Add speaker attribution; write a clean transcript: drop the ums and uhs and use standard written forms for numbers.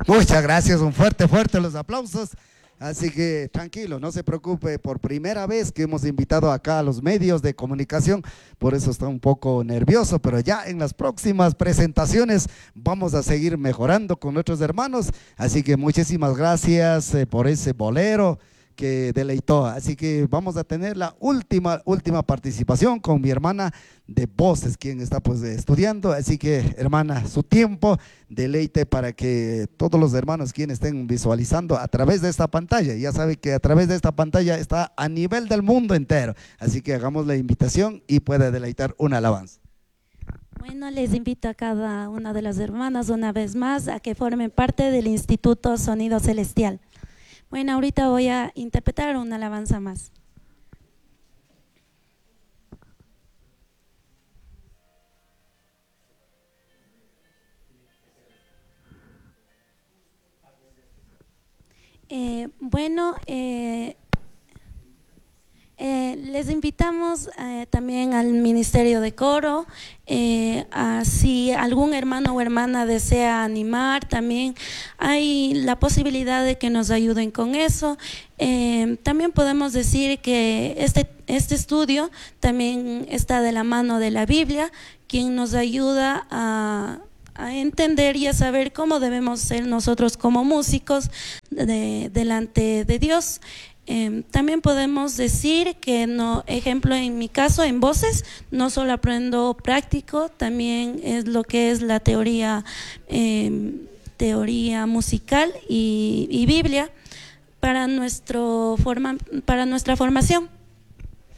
Speaker 1: Muchas gracias, un fuerte los aplausos. Así que tranquilo, no se preocupe, por primera vez que hemos invitado acá a los medios de comunicación, por eso está un poco nervioso, pero ya en las próximas presentaciones vamos a seguir mejorando con nuestros hermanos. Así que muchísimas gracias por ese bolero que deleitó. Así que vamos a tener la última participación con mi hermana de voces, quien está pues estudiando. Así que, hermana, su tiempo, deleite para que todos los hermanos quienes estén visualizando a través de esta pantalla, ya sabe que a través de esta pantalla está a nivel del mundo entero. Así que hagamos la invitación y puede deleitar una alabanza.
Speaker 2: Bueno, les invito a cada una de las hermanas una vez más a que formen parte del Instituto Sonido Celestial. Bueno, ahorita voy a interpretar una alabanza más. Les invitamos también al Ministerio de Coro, si algún hermano o hermana desea animar, también hay la posibilidad de que nos ayuden con eso. También podemos decir que este estudio también está de la mano de la Biblia, quien nos ayuda a entender y a saber cómo debemos ser nosotros como músicos delante de Dios. También podemos decir que, ejemplo, en mi caso, en voces, no solo aprendo práctico, también es lo que es la teoría musical y Biblia para nuestra formación.